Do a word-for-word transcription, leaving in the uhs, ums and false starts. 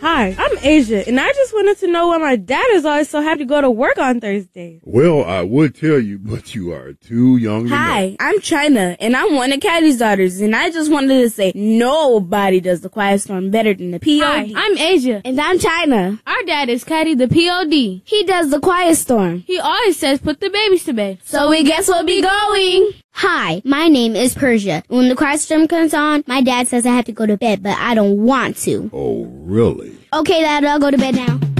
Hi, I'm Asia, and I just wanted to know why my dad is always so happy to go to work on Thursdays. Well, I would tell you, but you are too young to know. Hi, I'm China, and I'm one of Caddy's daughters, and I just wanted to say nobody does the Quiet Storm better than the P O D. Hi, I'm Asia. And I'm China. Our dad is Caddy the P O D. He does the Quiet Storm. He always says put the babies to bed. So we guess we'll be going. Hi, my name is Persia. When the Quiet Storm comes on, my dad says I have to go to bed, but I don't want to. Oh, really? Okay, Dad, I'll go to bed now.